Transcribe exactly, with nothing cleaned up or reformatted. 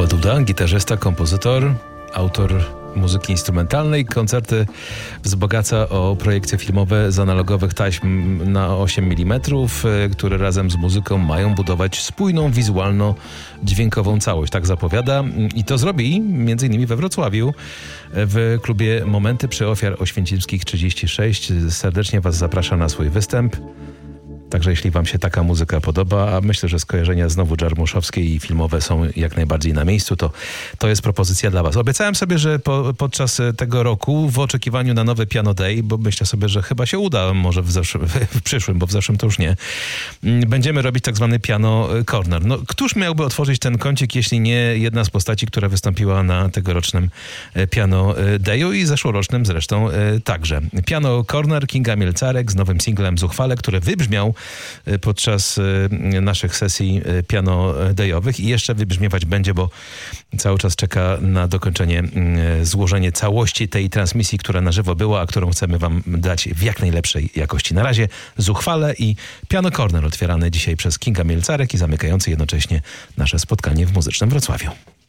Kuba Duda, gitarzysta, kompozytor, autor muzyki instrumentalnej. Koncerty wzbogaca o projekcje filmowe z analogowych taśm na osiem milimetrów, które razem z muzyką mają budować spójną, wizualno-dźwiękową całość. Tak zapowiada i to zrobi między innymi we Wrocławiu w klubie Momenty przy Ofiar Oświęcimskich trzydzieści sześć. Serdecznie Was zapraszam na swój występ. Także jeśli Wam się taka muzyka podoba, a myślę, że skojarzenia znowu dżarmuszowskie i filmowe są jak najbardziej na miejscu, to to jest propozycja dla Was. Obiecałem sobie, że po, podczas tego roku, w oczekiwaniu na nowy Piano Day, bo myślę sobie, że chyba się uda, może w, zesz- w przyszłym, bo w zeszłym to już nie, będziemy robić tak zwany Piano Corner. No, któż miałby otworzyć ten kącik, jeśli nie jedna z postaci, która wystąpiła na tegorocznym Piano Dayu i zeszłorocznym zresztą także. Piano Corner, Kinga Mielcarek z nowym singlem Zuchwale, który wybrzmiał podczas naszych sesji piano dayowych i jeszcze wybrzmiewać będzie, bo cały czas czeka na dokończenie złożenie całości tej transmisji, która na żywo była, a którą chcemy Wam dać w jak najlepszej jakości. Na razie Zuchwale i Piano Corner otwierane dzisiaj przez Kinga Mielcarek i zamykający jednocześnie nasze spotkanie w Muzycznym Wrocławiu.